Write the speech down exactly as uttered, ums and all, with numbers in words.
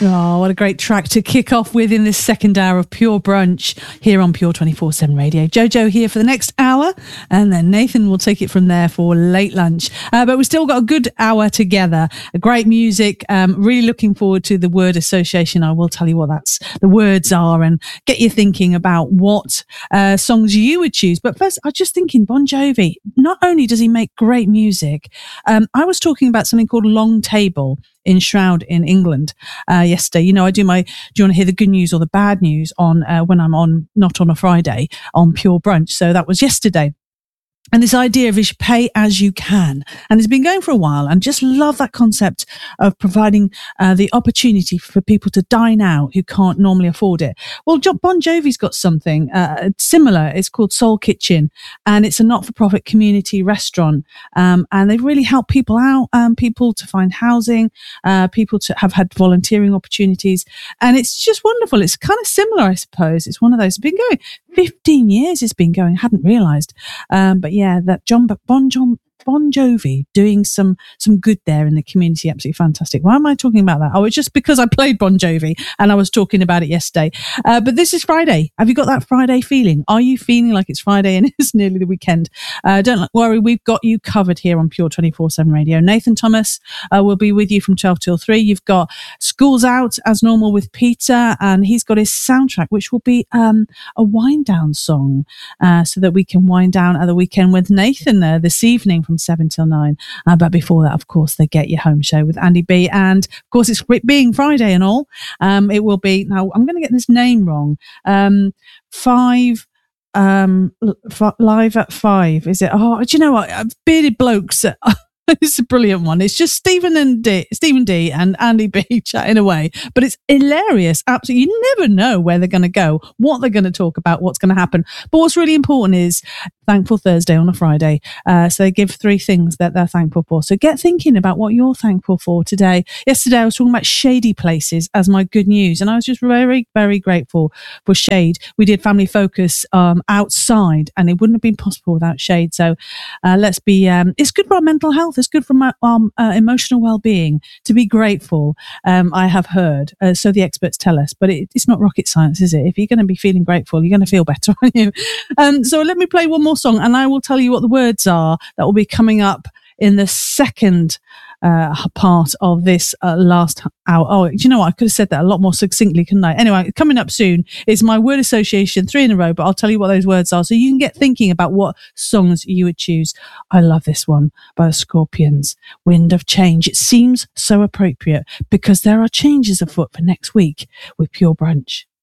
Oh, what a great track to kick off with in this second hour of Pure Brunch here on Pure twenty-four seven Radio. Jojo here for the next hour, and then Nathan will take it from there for late lunch. Uh, but we've still got a good hour together. Great music. Um, really looking forward to the word association. I will tell you what that's the words are and get you thinking about what uh, songs you would choose. But first, I was just thinking, Bon Jovi, not only does he make great music, um, I was talking about something called Long Table in Shroud in England uh, yesterday. You know, I do my, do you want to hear the good news or the bad news on uh, when I'm on, not on a Friday, on Pure Brunch. So that was yesterday. And this idea of is pay as you can. And it's been going for a while, and just love that concept of providing uh, the opportunity for people to dine out who can't normally afford it. Well, Bon Jovi's got something uh, similar. It's called Soul Kitchen, and it's a not-for-profit community restaurant. Um, and they've really helped people out, um, people to find housing, uh, people to have had volunteering opportunities. And it's just wonderful. It's kind of similar, I suppose. It's one of those, it's been going fifteen years, it's been going, I hadn't realised. Um, but yeah, that John Bon John Bon Jovi doing some some good there in the community. Absolutely fantastic. Why am I talking about that? Oh, it's just because I played Bon Jovi and I was talking about it yesterday. Uh, but this is Friday. Have you got that Friday feeling? Are you feeling like it's Friday and it's nearly the weekend? Uh, don't worry, we've got you covered here on Pure twenty-four seven Radio. Nathan Thomas uh, will be with you from twelve till three. You've got Schools Out as normal with Peter, and he's got his soundtrack, which will be um, a wind down song uh, so that we can wind down at the weekend with Nathan uh, this evening from seven till nine. Uh, but before that, of course, the Get Your Home show with Andy B. And of course, it's being Friday and all. Um, it will be, now I'm going to get this name wrong. Um, five, um, f- live at five. Is it? Oh, do you know what? Bearded blokes. It's a brilliant one. It's just Stephen and D, Stephen D and Andy B chatting away, but it's hilarious. Absolutely, you never know where they're going to go, what they're going to talk about, what's going to happen. But what's really important is Thankful Thursday on a Friday. Uh, so they give three things that they're thankful for. So get thinking about what you're thankful for today. Yesterday, I was talking about shady places as my good news, and I was just very, very grateful for shade. We did Family Focus um, outside, and it wouldn't have been possible without shade. So uh, let's be. Um, it's good for our mental health. It's good for my um, uh, emotional well-being to be grateful. Um, I have heard, uh, so the experts tell us, but it, it's not rocket science, is it? If you're going to be feeling grateful, you're going to feel better, aren't you? Um, so let me play one more song, and I will tell you what the words are that will be coming up in the second uh, part of this uh, last hour. Oh, do you know what? I could have said that a lot more succinctly, couldn't I? Anyway, coming up soon is my word association, three in a row, but I'll tell you what those words are so you can get thinking about what songs you would choose. I love this one by the Scorpions, Wind of Change. It seems so appropriate because there are changes afoot for next week with Pure Brunch.